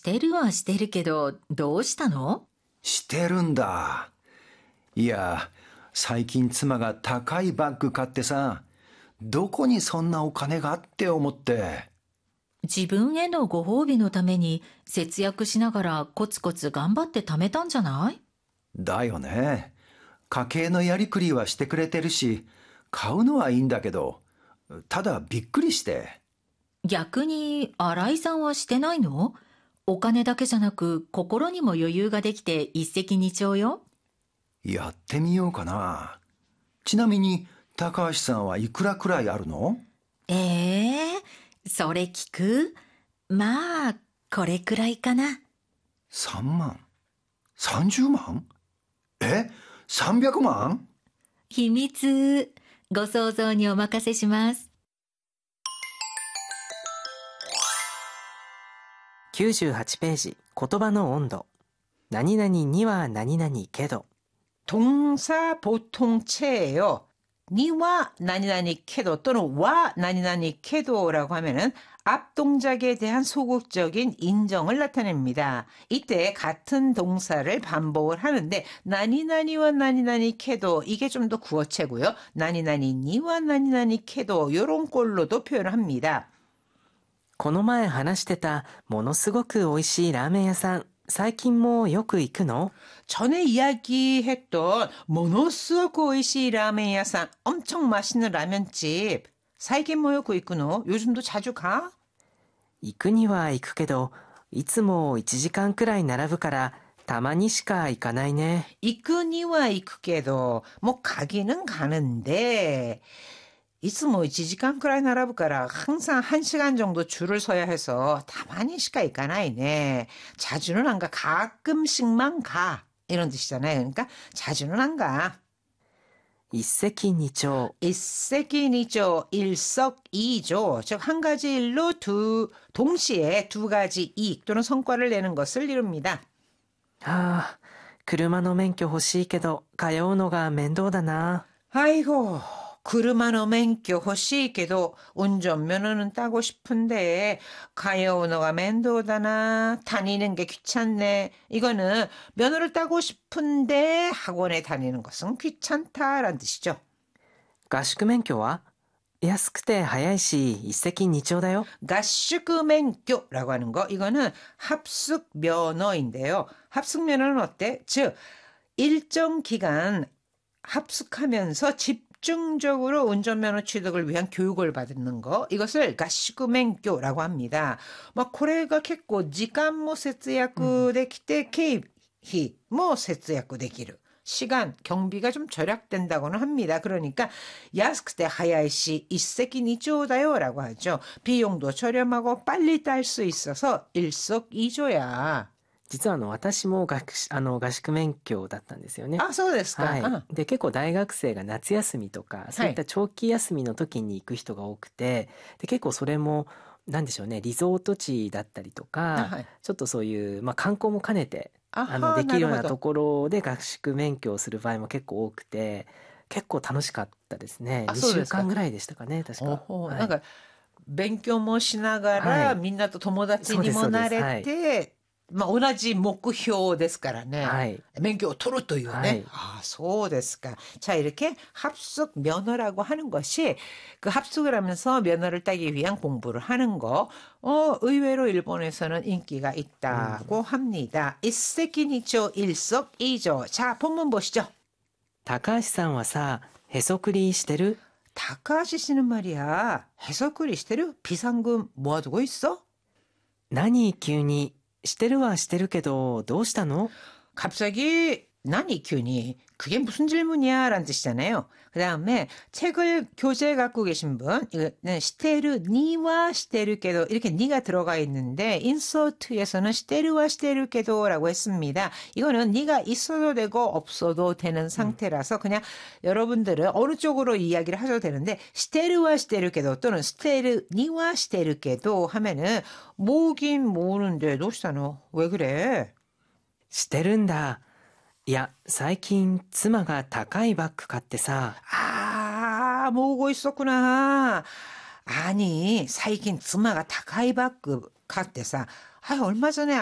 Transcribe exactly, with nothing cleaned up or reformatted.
してるはしてるけど、どうしたの？ してるんだ。いや、最近妻が高いバッグ買ってさ、どこにそんなお金がって思って。 自分へのご褒美のために節約しながらコツコツ頑張って貯めたんじゃない？ だよね。家計のやりくりはしてくれてるし、買うのはいいんだけど、ただびっくりして。 逆に新井さんはしてないの？お金だけじゃなく心にも余裕ができて一石二鳥よ。 やってみようかな。ちなみに、高橋さんはいくらくらいあるの？ ええー、それ聞く？まあ、これくらいかな。 さんまん ?さんじゅうまん？え ?さんびゃくまん？ 秘密。ご想像にお任せします。 きゅうじゅうはちページ、言葉の温度。何々には何々けど。 동사 보통체예요. 니와 나니나니 캐도 또는 와 나니나니 캐도라고 하면은 앞 동작에 대한 소극적인 인정을 나타냅니다. 이때 같은 동사를 반복을 하는데 나니나니와 나니나니 캐도 이게 좀 더 구어체고요. 나니나니 니와 나니나니 캐도 이런 꼴로도 표현을 합니다. この前話してたものすごく美味しいラーメン屋さん、最近もよく行くの？ 전에 이야기했던 모노스오크 오이시 라멘屋さん 엄청 맛있는 라면집 사이겐 모요코 이쿠노 요즘도 자주 가? 行くには行くけど、いつもいちじかんくらい並ぶからたまにしか行かないね。 이쿠니와 이쿠게도 뭐 가기는 가는데 이츠모 일 시간くらい 並ぶから 항상 한 시간 정도 줄을 서야 해서 다만히 시가 있가나이네. 자주는 안 가. 가끔씩만 가. 이런 뜻이잖아요. 그러니까 자주는 안 가. 一石二鳥。 일석이조, 일석이조. 즉 한 가지 일로 두 동시에 두 가지 이익 또는 성과를 내는 것을 이룹니다. はあ、車の免許欲しいけど通うのが面倒だな。 아이고. 그르마노 멘교 호시게도 운전면허는 따고 싶은데 가여오너가 면도다나 다니는 게 귀찮네. 이거는 면허를 따고 싶은데 학원에 다니는 것은 귀찮다라는 뜻이죠. 合宿免許は安くて早いし一石二鳥だよ。 가슈크 멘교라고 하는 거 이거는 합숙 면허인데요. 합숙 면허는 어때? 즉 일정 기간 합숙하면서 집 집중적으로 운전면허 취득을 위한 교육을 받는 거 이것을 가시구멘교라고 합니다. 막 고래가 겠고 시간 뭐節約 できて 経費 뭐 節約 できる 시간 경비가 좀 절약된다고는 합니다. 그러니까 야스크때 하야이시 일석이조다요라고 하죠. 비용도 저렴하고 빨리 딸 수 있어서 일석이조야. 実はあの私も学あの合宿免許だったんですよね。 あ、そうですか。 はいうんで結構大学生が夏休みとかそういった長期休みの時に行く人が多くて、で結構それもなんでしょうね、リゾート地だったりとか、 はいちょっとそういう、まあ、観光も兼ねてああのできるようななるほどところで合宿免許をする場合も結構多くて、結構楽しかったですね。2 あそうですか週間ぐらいでしたかね、確か。 おお、 はいなんか勉強もしながら、 はいみんなと友達にもなれて、まあ、同じ目標ですからね。 はい。 免許を取るというね。 はい 아, そうですか. 자, 이렇게 합숙 면허라고 하는 것이 그 합숙을 하면서 면허를 따기 위한 공부를 하는 거. 어, 의외로 일본에서는 인기가 있다고 음. 합니다. 일석이조, 일석이조. 자, 본문 보시죠. 高橋さんはさ、へそくりしてる？ 다카시 씨는 말이야. 해석글이 시테르 비상금 모아두고 있어? 何急に？してるはしてるけどどうしたの？ 갑자기 나니 큐니 그게 무슨 질문이야 라는 뜻이잖아요. 그 다음에 책을 교재에 갖고 계신 분 이거는 시테르 니와 시테르게도 이렇게 니가 들어가 있는데 인서트에서는 시테르와 시테르게도라고 했습니다. 이거는 니가 있어도 되고 없어도 되는 상태라서 그냥 여러분들은 어느 쪽으로 이야기를 하셔도 되는데 시테르와 시테르게도 또는 시테르 니와 시테르게도 하면은 모으긴 모으는데 노시다노 왜 그래? してるんだ。いや最近妻が高いバッグ買ってさ。 아, 모으고 있었구나. 아니, 사이긴妻が高いバッグ買ってさ, 아, 얼마 전에